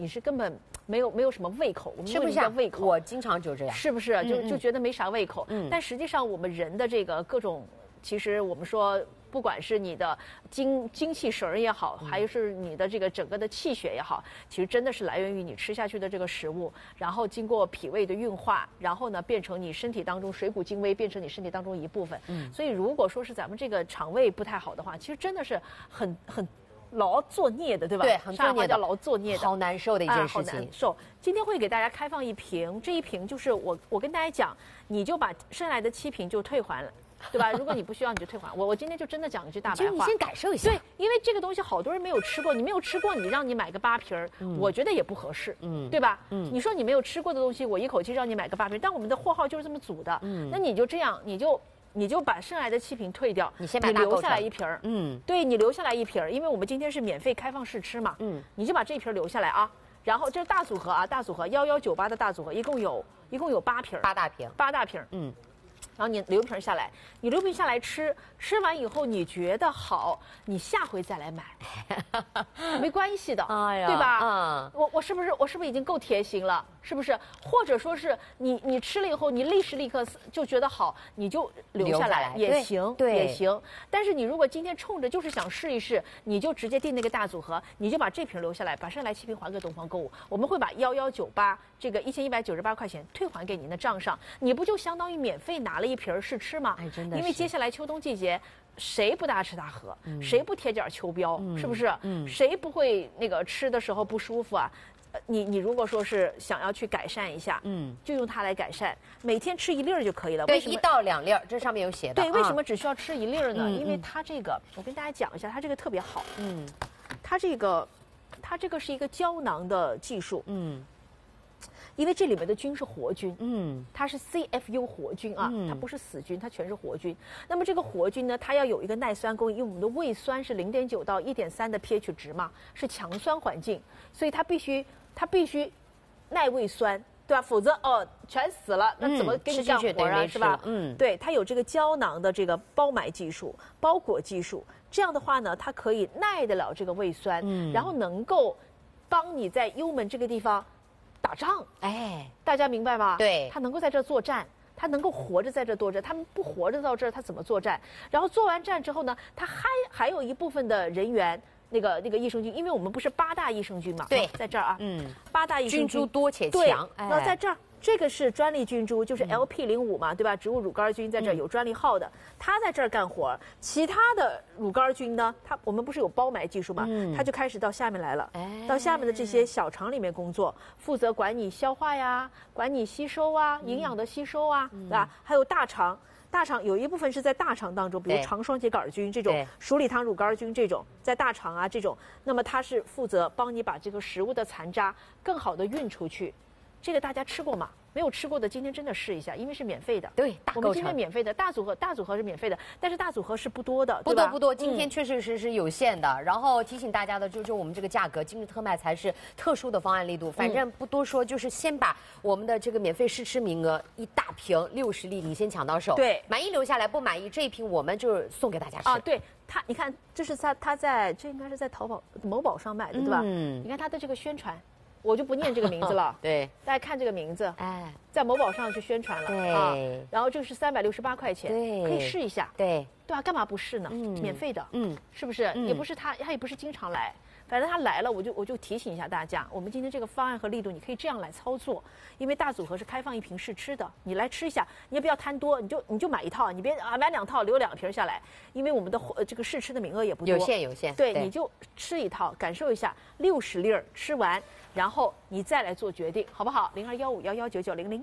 你是根本没有什么胃口，我们吃不下胃口。 我经常就这样， 是不是？就觉得没啥胃口。但实际上我们人的这个各种，其实我们说，不管是你的精气神也好，还是你的这个整个的气血也好，其实真的是来源于你吃下去的这个食物，然后经过脾胃的运化，然后呢变成你身体当中水谷精微，变成你身体当中一部分。所以如果说是咱们这个肠胃不太好的话，其实真的是很劳作孽的，对吧？ 对，很作孽的， 叫劳作孽的， 好难受的一件事情。 好难受。今天会给大家开放一瓶，这一瓶就是我跟大家讲，你就把剩下来的7瓶就退还了。对吧？如果你不需要，你就退还。我今天就真的讲一句大白话。 就是你先感受一下。 对，因为这个东西好多人没有吃过，你没有吃过，你让你买个8瓶我觉得也不合适，对吧？你说你没有吃过的东西，我一口气让你买个8瓶，但我们的货号就是这么组的，那你就这样，你就把剩下来的7瓶退掉， 你先把它留下来1瓶对你留下来1瓶，因为我们今天是免费开放试吃嘛，你就把这瓶留下来啊。然后这是大组合啊，大组合1198的大组合，一共有8瓶 ，8大瓶 ，8大瓶，然后你留瓶下来，你留瓶下来吃完以后你觉得好，你下回再来买，没关系的，对吧？我是不是已经够贴心了？是不是？或者说是你吃了以后，你立刻就觉得好，你就留下来也行，也行。但是你如果今天冲着就是想试一试，你就直接订那个大组合，你就把这瓶留下来，把剩下来7瓶还给东方购物，我们会把1198这个1198块钱退还给您的账上，你不就相当于免费拿了1瓶试吃吗？ 哎，真的是。 因为接下来秋冬季节，谁不大吃大喝？谁不贴点秋膘？是不是？谁不会那个吃的时候不舒服啊？你如果说是想要去改善一下，就用它来改善，每天吃1粒就可以了。 对，1到2粒，这上面有写的。 对，为什么只需要吃1粒呢？因为它这个，我跟大家讲一下，它这个特别好。它这个是一个胶囊的技术。因为这里面的菌是活菌，它是 CFU 活菌啊，它不是死菌，它全是活菌。那么这个活菌呢，它要有一个耐酸供应，因为我们的胃酸是0.9到1.3的 pH 值嘛，是强酸环境，所以它必须耐胃酸，对吧？否则全死了，那怎么给你干活啊？是吧？对，它有这个胶囊的这个包埋技术、包裹技术，这样的话呢，它可以耐得了这个胃酸，然后能够帮你在幽门这个地方打仗。哎，大家明白吗？ 对， 它能够在这作战。他能够活着在这作战，他们不活着到这儿，他怎么作战？然后作完战之后呢，他还有一部分的人员，那个益生菌，因为我们不是8大益生菌嘛？ 对， 在这儿啊，8大益生菌， 菌株多且强。 那在这儿，这个是专利菌株，就是 LP05嘛，对吧？植物乳杆菌在这儿有专利号的，它在这儿干活。其他的乳杆菌呢，我们不是有包埋技术嘛？它就开始到下面来了，到下面的这些小肠里面工作，负责管你消化呀，管你吸收啊，营养的吸收啊，对吧？还有大肠。大肠有一部分是在大肠当中，比如肠双节杆菌这种，鼠李糖乳杆菌这种，在大肠啊这种，那么它是负责帮你把这个食物的残渣更好的运出去。这个大家吃过吗？没有吃过的今天真的试一下，因为是免费的。 对， 我们今天免费的大组合是免费的，但是大组合是不多的， 不多。今天确实是有限的。然后提醒大家的就是我们这个价格，今日特卖才是特殊的方案力度。反正不多说，就是先把我们的这个免费试吃名额1大瓶60粒，你先抢到手。对，满意留下来，不满意这一瓶我们就是送给大家吃。啊， 对。你看，这是他在这应该是在淘宝某宝上卖的，对吧？你看他的这个宣传。我就不念这个名字了， 对， 大家看这个名字，在某宝上去宣传了，对，然后这个是368块钱，对，可以试一下，对吧？干嘛不试呢？免费的，是不是？也不是他也不是经常来，反正他来了，我就提醒一下大家，我们今天这个方案和力度，你可以这样来操作，因为大组合是开放1瓶试吃的，你来吃一下，你也不要贪多，你就买1套，你别买2套留2瓶下来，因为我们的这个试吃的名额也不多， 有限， 对，你就吃1套，感受一下60粒吃完。然后你再来做决定，好不好？0215119900。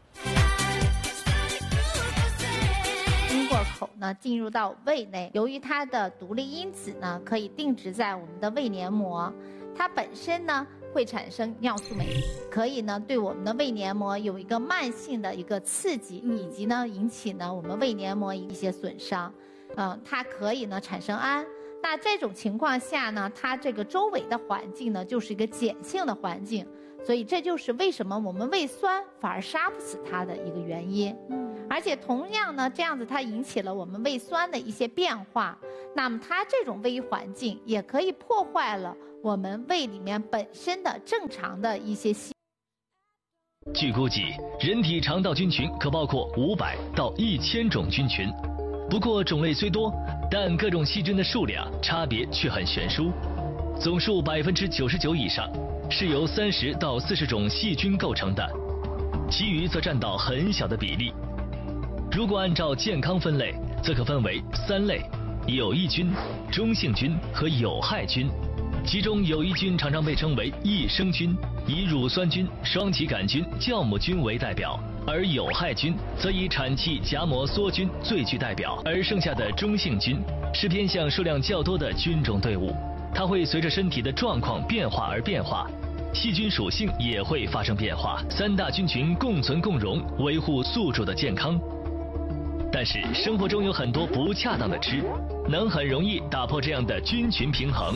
经过口呢，进入到胃内，由于它的独立因子呢，可以定植在我们的胃黏膜，它本身呢会产生尿素酶，可以呢对我们的胃黏膜有一个慢性的一个刺激，以及呢引起呢我们胃黏膜一些损伤。它可以呢产生氨。 那这种情况下呢，它这个周围的环境呢，就是一个碱性的环境，所以这就是为什么我们胃酸反而杀不死它的一个原因。而且同样呢，这样子它引起了我们胃酸的一些变化，那么它这种胃环境也可以破坏了我们胃里面本身的正常的一些细。 据估计，人体肠道菌群可包括500到1000种菌群，不过种类虽多，但各种细菌的数量差别却很悬殊，总数99%以上是由30到40种细菌构成的，其余则占到很小的比例。如果按照健康分类，则可分为3类：有益菌、中性菌和有害菌。其中有益菌常常被称为益生菌，以乳酸菌、双歧杆菌、酵母菌为代表，而有害菌则以产气荚膜梭菌最具代表。而剩下的中性菌是偏向数量较多的菌种队伍，它会随着身体的状况变化而变化，细菌属性也会发生变化。3大菌群共存共荣，维护宿主的健康。但是生活中有很多不恰当的吃，能很容易打破这样的菌群平衡。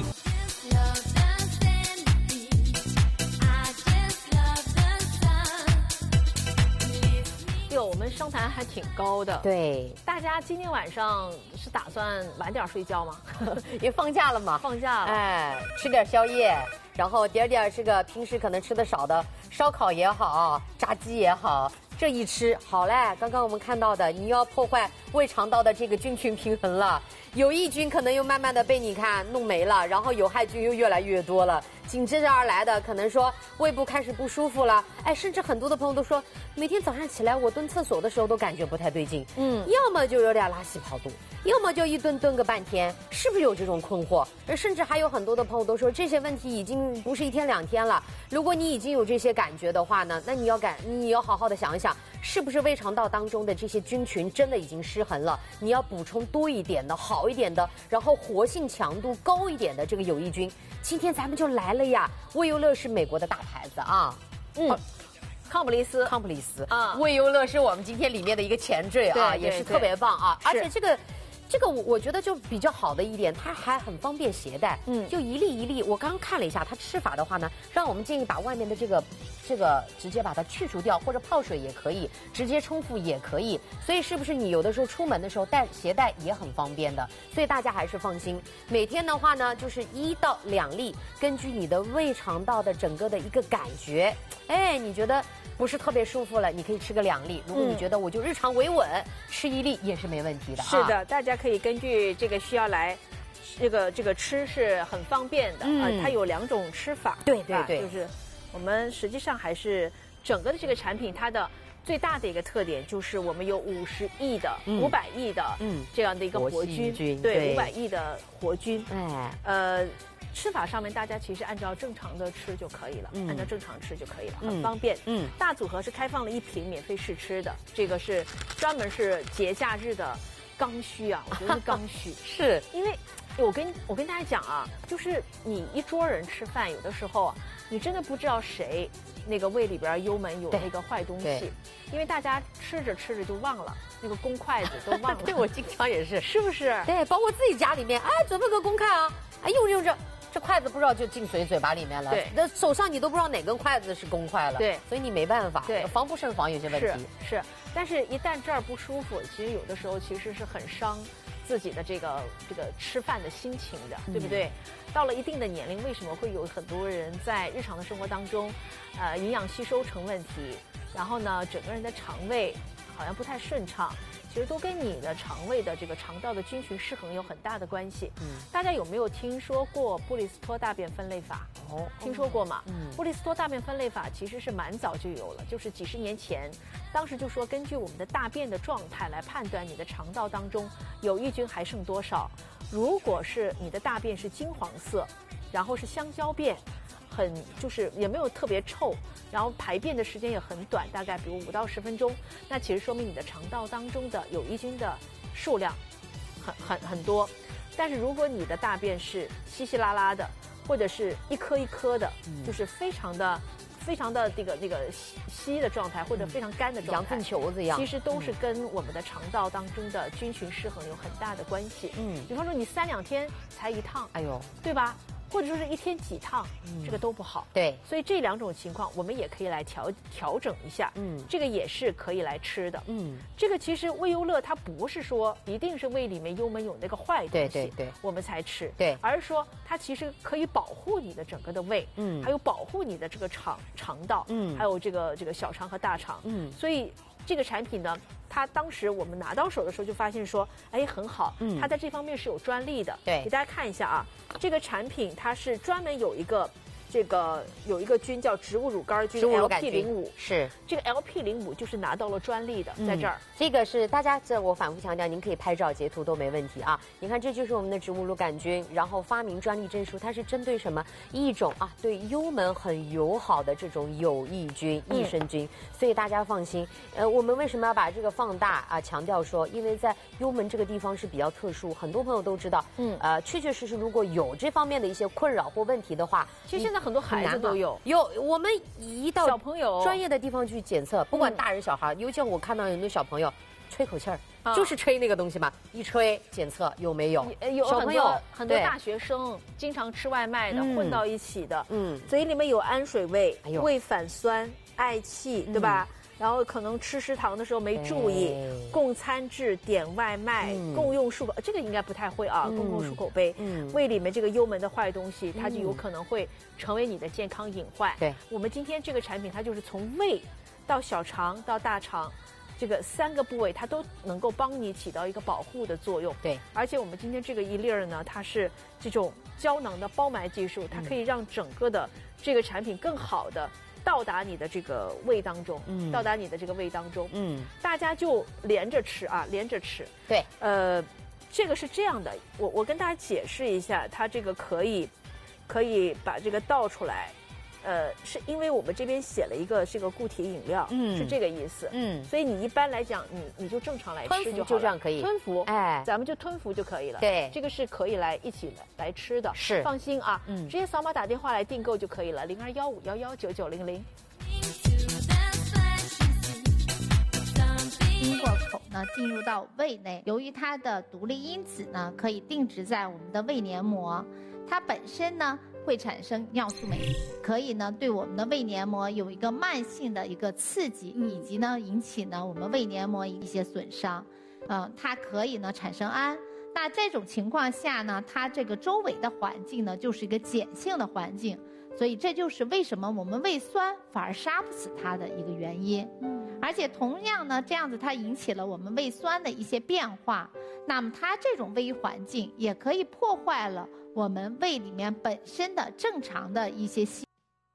我们商谈还挺高的， 对， 大家今天晚上是打算晚点睡觉吗？ 因为放假了嘛， 放假了， 哎，吃点宵夜，然后点这个平时可能吃的少的烧烤也好，炸鸡也好，这一吃好嘞。刚刚我们看到的，你要破坏胃肠道的这个菌群平衡了，有益菌可能又慢慢的被你看弄没了，然后有害菌又越来越多了，紧接着而来的可能说胃部开始不舒服了，哎，甚至很多的朋友都说，每天早上起来我蹲厕所的时候都感觉不太对劲，要么就有点拉稀跑肚，要么就一蹲个半天，是不是有这种困惑？甚至还有很多的朋友都说，这些问题已经不是1天2天了，如果你已经有这些感觉的话呢，那你要好好的想一想，是不是胃肠道当中的这些菌群真的已经失衡了？你要补充多一点的、好一点的，然后活性强度高一点的这个有益菌。今天咱们就来了呀，胃优乐是美国的大牌子啊， 康普利斯啊，胃优乐是我们今天里面的一个前缀啊，也是特别棒啊，而且这个我觉得就比较好的一点，它还很方便携带，就一粒。我刚刚看了一下它吃法的话呢，让我们建议把外面的这个直接把它去除掉，或者泡水也可以，直接冲服也可以。所以是不是你有的时候出门的时候携带也很方便的？所以大家还是放心。每天的话呢，就是1到2粒，根据你的胃肠道的整个的一个感觉，哎，你觉得不是特别舒服了，你可以吃个2粒。如果你觉得我就日常维稳，吃1粒也是没问题的。 是的，大家可以根据这个需要来，这个吃是很方便的。它有2种吃法。 对， 就是我们实际上还是整个的这个产品，它的最大的一个特点就是我们有50亿的、500亿的这样的一个活菌，对，500亿的活菌。吃法上面大家其实按照正常的吃就可以了，按照正常吃就可以了，很方便。大组合是开放了1瓶免费试吃的，这个是专门是节假日的刚需啊，我觉得是刚需。 是因为我跟大家讲啊，就是你一桌人吃饭，有的时候啊，你真的不知道谁那个胃里边幽门有那个坏东西，因为大家吃着就忘了那个公筷子都忘了。 对，我经常也是， 是不是？ 对，包括自己家里面，哎，准备个公筷啊，哎，用着。这筷子不知道就进嘴巴里面了，对，那手上你都不知道哪根筷子是公筷了， 对， 所以你没办法， 对， 防不胜防有些问题是，但是一旦这儿不舒服，其实有的时候其实是很伤自己的这个吃饭的心情的，对不对？到了一定的年龄，为什么会有很多人在日常的生活当中，营养吸收成问题，然后呢，整个人的肠胃好像不太顺畅？其实都跟你的肠胃的这个肠道的菌群失衡有很大的关系。大家有没有听说过布里斯托大便分类法？听说过吗？布里斯托大便分类法其实是蛮早就有了，就是几十年前，当时就说根据我们的大便的状态来判断你的肠道当中有益菌还剩多少。如果是你的大便是金黄色，然后是香蕉便，就是也没有特别臭，然后排便的时间也很短，大概比如5到10分钟，那其实说明你的肠道当中的有益菌的数量很多。但是如果你的大便是稀稀拉拉的，或者是一颗一颗的，就是非常的非常的那个稀的状态，或者非常干的状态， 羊粪球子一样， 其实都是跟我们的肠道当中的菌群失衡有很大的关系。比方说你3、2天才一趟， 哎呦， 对吧？或者说是1天几趟，这个都不好。 对， 所以这2种情况我们也可以来调整一下。这个也是可以来吃的。这个其实胃优乐它不是说一定是胃里面幽门有那个坏东西，对，我们才吃， 对， 而是说它其实可以保护你的整个的胃，还有保护你的这个肠道，还有这个小肠和大肠，所以这个产品呢，它当时我们拿到手的时候就发现说，哎，很好，它在这方面是有专利的。 对， 给大家看一下啊，这个产品它是专门有一个菌叫植物乳杆菌 LP05， 是这个 LP05就是拿到了专利的，在这儿。 这个是大家我反复强调，您可以拍照截图都没问题啊。你看，这就是我们的植物乳杆菌，然后发明专利证书，它是针对什么？一种对幽门很友好的这种有益菌、益生菌，所以大家放心。我们为什么要把这个放大啊？强调说，因为在幽门这个地方是比较特殊，很多朋友都知道。确确实实，如果有这方面的一些困扰或问题的话， 其实现在很多孩子都有。 我们一到小朋友专业的地方去检测，不管大人小孩，尤其我看到很多小朋友吹口气儿，就是吹那个东西嘛，一吹检测有没有？ 有小朋友很多大学生经常吃外卖的，混到一起的，嘴里面有氨水味，胃反酸、嗳气，对吧？然后可能吃食堂的时候没注意，共餐制、点外卖、共用漱口，这个应该不太会啊。共用漱口杯，胃里面这个幽门的坏东西，它就有可能会成为你的健康隐患。 对， 我们今天这个产品，它就是从胃到小肠到大肠，这个3个部位，它都能够帮你起到一个保护的作用。 对， 而且我们今天这个一粒儿呢，它是这种胶囊的包埋技术，它可以让整个的这个产品更好的到达你的这个胃当中，大家就连着吃啊，连着吃。 对， 这个是这样的，我跟大家解释一下，它这个可以把这个倒出来，是因为我们这边写了一个是个固体饮料，是这个意思，所以你一般来讲，你就正常来吃就好了， 就这样可以吞服，咱们就吞服就可以了。 对， 这个是可以一起来吃的， 是， 放心啊，直接扫码打电话来订购就可以了，0215119900。 经过口呢，进入到胃内，由于它的独立因子呢，可以定植在我们的胃黏膜，它本身呢会产生尿素酶，可以呢对我们的胃黏膜有一个慢性的一个刺激，以及呢引起呢我们胃黏膜一些损伤，它可以呢产生氨。那这种情况下呢，它这个周围的环境呢就是一个碱性的环境，所以这就是为什么我们胃酸反而杀不死它的一个原因。而且同样呢，这样子它引起了我们胃酸的一些变化，那么它这种胃环境也可以破坏了我们胃里面本身的正常的一些细。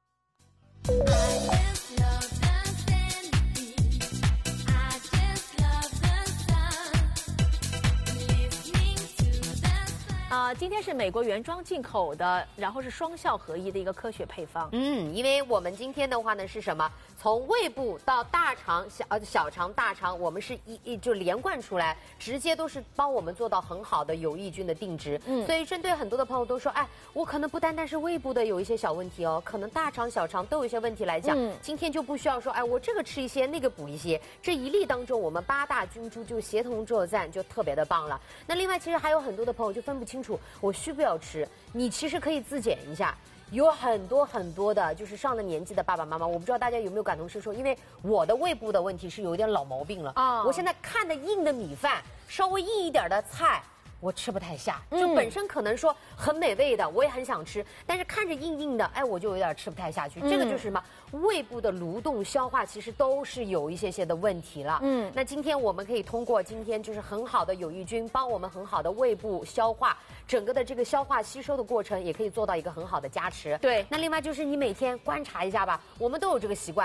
今天是美国原装进口的，然后是双效合一的一个科学配方。 因为我们今天的话呢是什么？从胃部到大肠、小肠、大肠，我们是就连贯出来，直接都是帮我们做到很好的有益菌的定植。所以针对很多的朋友都说，我可能不单单是胃部的有一些小问题哦，可能大肠、小肠都有一些问题来讲，今天就不需要说，我这个吃一些，那个补一些，这一粒当中我们8大菌株就协同作战，就特别的棒了。那另外，其实还有很多的朋友就分不清楚我需不要吃，你其实可以自检一下。有很多的，就是上了年纪的爸爸妈妈，我不知道大家有没有感同身受，因为我的胃部的问题是有点老毛病了啊。我现在看的硬的米饭，稍微硬一点的菜，我吃不太下。就本身可能说很美味的，我也很想吃，但是看着硬硬的，我就有点吃不太下去。这个就是什么？胃部的蠕动、消化其实都是有一些的问题了。那今天我们可以通过今天就是很好的有益菌，帮我们很好的胃部消化，整个的这个消化吸收的过程也可以做到一个很好的加持。 对。 那另外就是你每天观察一下吧，我们都有这个习惯。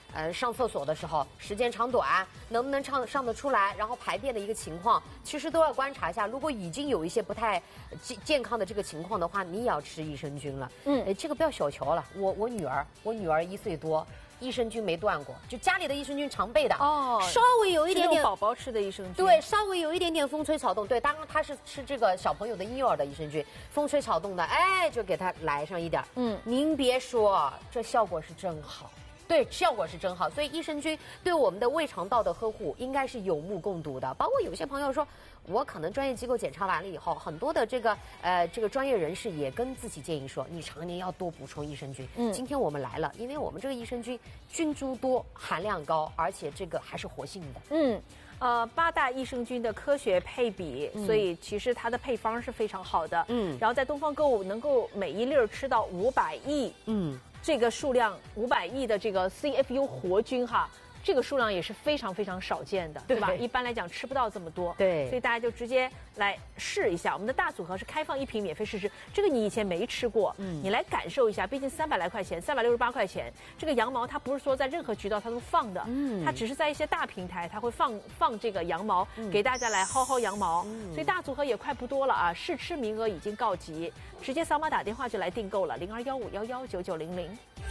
上厕所的时候时间长短，能不能上得出来，然后排便的一个情况，其实都要观察一下。如果已经有一些不太健康的这个情况的话，你也要吃益生菌了。这个不要小瞧了。我女儿1岁多。益生菌没断过，就家里的益生菌常备的哦，稍微有一点点宝宝吃的益生菌， 对，稍微有一点点风吹草动，对，当然他是吃这个小朋友的婴幼儿的益生菌，风吹草动的，哎，就给他来上一点。您别说，这效果是真好。对，效果是真好，所以益生菌对我们的胃肠道的呵护应该是有目共睹的。包括有些朋友说，我可能专业机构检查完了以后，很多的这个专业人士也跟自己建议说，你常年要多补充益生菌。今天我们来了，因为我们这个益生菌菌株多，含量高，而且这个还是活性的。 8大益生菌的科学配比，所以其实它的配方是非常好的。然后在东方购物能够每一粒吃到500亿。这个数量500亿的这个 CFU 活菌哈，这个数量也是非常非常少见的，对吧？一般来讲吃不到这么多， 对， 所以大家就直接来试一下。我们的大组合是开放1瓶免费试吃，这个你以前没吃过，你来感受一下。毕竟300来块钱，368块钱，这个羊毛它不是说在任何渠道它都放的，它只是在一些大平台它会放这个羊毛给大家来薅羊毛，所以大组合也快不多了啊，试吃名额已经告急，直接扫码打电话就来订购了，0215119900。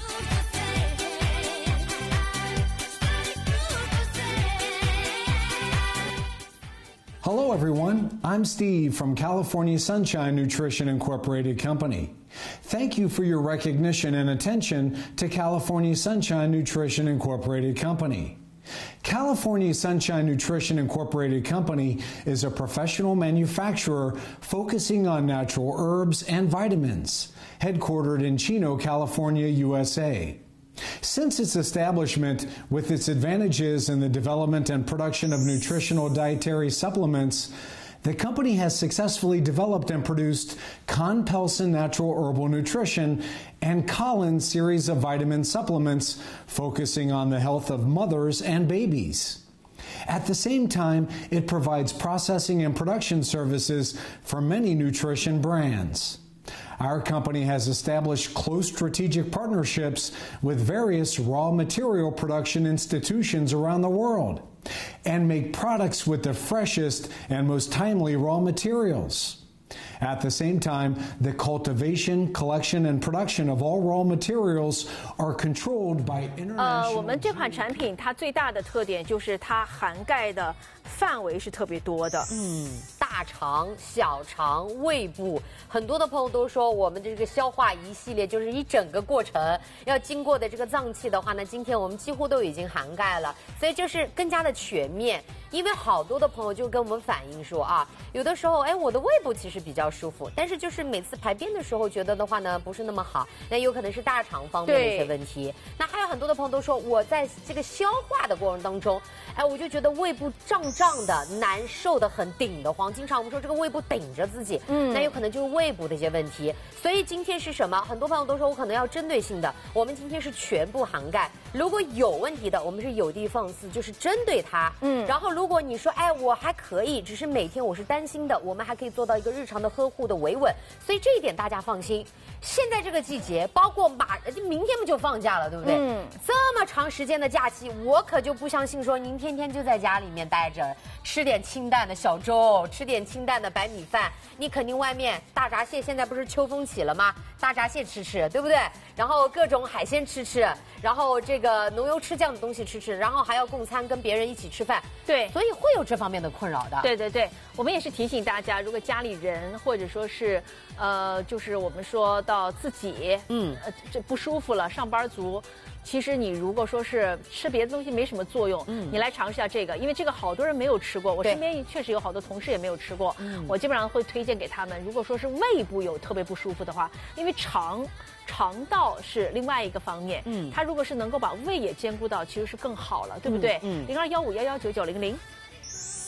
Hello, everyone. I'm Steve from California Sunshine Nutrition Incorporated Company. Thank you for your recognition and attention to California Sunshine Nutrition Incorporated Company. California Sunshine Nutrition Incorporated Company is a professional manufacturer focusing on natural herbs and vitamins, headquartered in Chino, California, USA. Since its establishment, with its advantages in the development and production of nutritional dietary supplements, the company has successfully developed and produced Con-Pelsin Natural Herbal Nutrition and Collins series of vitamin supplements focusing on the health of mothers and babies. At the same time, it provides processing and production services for many nutrition brands. Our company has established close strategic partnerships with various raw material production institutions around the world and make products with the freshest and most timely raw materials. At the same time, the cultivation, collection, and production of all raw materials are controlled by international. 我们这款产品它最大的特点就是它涵盖的范围是特别多的。 大肠、小肠、胃部，很多的朋友都说我们的这个消化一系列就是一整个过程要经过的这个脏器的话呢，今天我们几乎都已经涵盖了，所以就是更加的全面。因为好多的朋友就跟我们反映说啊，有的时候我的胃部其实比较舒服，但是就是每次排便的时候觉得的话呢不是那么好，那有可能是大肠方面的一些问题。那还有很多的朋友都说我在这个消化的过程当中，我就觉得胃部胀胀的、难受的很，顶得慌。经常我们说这个胃部顶着自己，那有可能就是胃部的一些问题。所以今天是什么？很多朋友都说我可能要针对性的，我们今天是全部涵盖。如果有问题的，我们是有的放矢，就是针对它。然后如果你说我还可以，只是每天我是担心的，我们还可以做到一个日常的呵护的维稳。所以这一点大家放心。现在这个季节，包括明天不就放假了，对不对？这么长时间的假期，我可就不相信说您天天就在家里面待着，吃点清淡的小粥，吃点清淡的白米饭。你肯定外面大闸蟹现在不是秋风起了吗？大闸蟹吃，对不对？然后各种海鲜吃，然后这个浓油赤酱的东西吃，然后还要共餐，跟别人一起吃饭。对，所以会有这方面的困扰的。 对，我们也是提醒大家，如果家里人或者说是就是我们说到自己这不舒服了，上班族。其实你如果说是吃别的东西没什么作用，你来尝试一下这个，因为这个好多人没有吃过，我身边确实有好多同事也没有吃过，我基本上会推荐给他们。如果说是胃部有特别不舒服的话，因为肠道是另外一个方面，它如果是能够把胃也兼顾到，其实是更好了，对不对？0215119900。